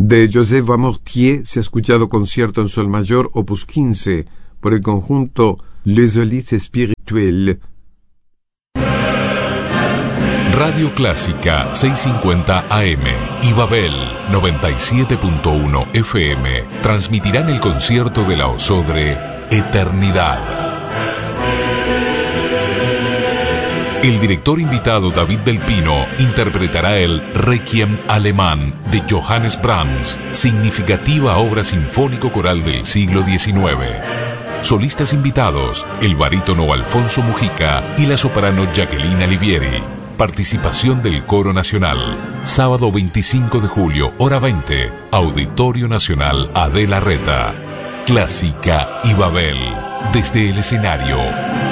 De Joseph Amortier se ha escuchado concierto en sol mayor, opus 15, por el conjunto Les Olives Spirituelles. Radio Clásica 650 AM y Babel 97.1 FM transmitirán el concierto de la Osodre Eternidad. El director invitado David Del Pino interpretará el Requiem alemán de Johannes Brahms, significativa obra sinfónico-coral del siglo XIX. Solistas invitados, el barítono Alfonso Mujica y la soprano Jacqueline Alivieri. Participación del Coro Nacional. Sábado 25 de julio, hora 20, Auditorio Nacional Adela Reta. Clásica y Babel, desde el escenario